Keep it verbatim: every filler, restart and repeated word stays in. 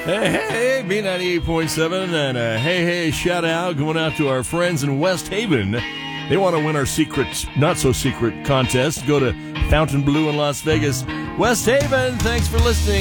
Hey, hey, B ninety-eight point seven, and a hey, hey, shout out going out to our friends in West Haven. They want to win our secret, not-so-secret contest. Go to Fountain Blue in Las Vegas. West Haven, thanks for listening.